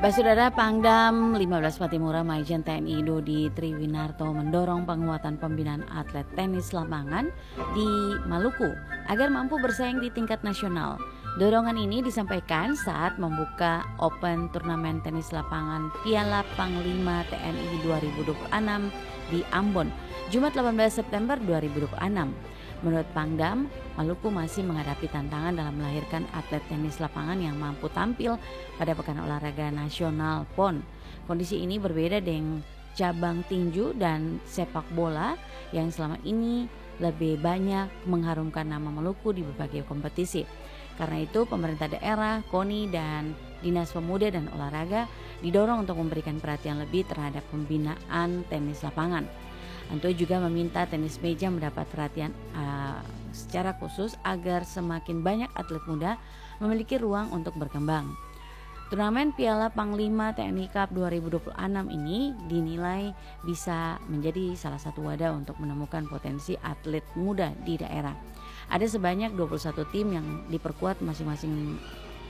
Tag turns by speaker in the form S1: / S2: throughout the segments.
S1: Baik Saudara, Pangdam 15 Patimura Majen TNI Dodi Triwinarto mendorong penguatan pembinaan atlet tenis lapangan di Maluku agar mampu bersaing di tingkat nasional. Dorongan ini disampaikan saat membuka Open Turnamen Tenis Lapangan Piala Panglima TNI 2026 di Ambon, Jumat 18 September 2026. Menurut Pangdam, Maluku masih menghadapi tantangan dalam melahirkan atlet tenis lapangan yang mampu tampil pada Pekan Olahraga Nasional PON. Kondisi ini berbeda dengan cabang tinju dan sepak bola yang selama ini lebih banyak mengharumkan nama Maluku di berbagai kompetisi. Karena itu, pemerintah daerah, KONI, dan Dinas Pemuda dan Olahraga didorong untuk memberikan perhatian lebih terhadap pembinaan tenis lapangan. Anto juga meminta tenis meja mendapat perhatian secara khusus agar semakin banyak atlet muda memiliki ruang untuk berkembang. Turnamen Piala Panglima TNI Cup 2026 ini dinilai bisa menjadi salah satu wadah untuk menemukan potensi atlet muda di daerah. Ada sebanyak 21 tim yang diperkuat masing-masing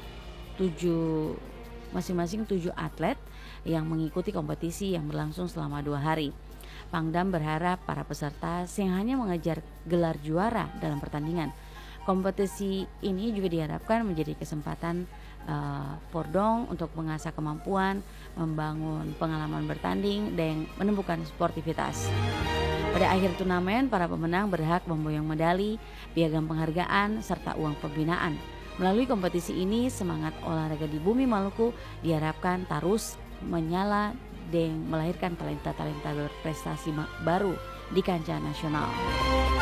S1: 7 atlet yang mengikuti kompetisi yang berlangsung selama 2 hari. Pangdam berharap para peserta yang hanya mengejar gelar juara dalam pertandingan. Kompetisi ini juga diharapkan menjadi kesempatan Pordong untuk mengasah kemampuan, membangun pengalaman bertanding, dan menemukan sportivitas. Pada akhir turnamen, para pemenang berhak memboyong medali, piagam penghargaan, serta uang pembinaan. Melalui kompetisi ini, semangat olahraga di bumi Maluku diharapkan terus menyala dan melahirkan talenta-talenta berprestasi baru di kancah nasional.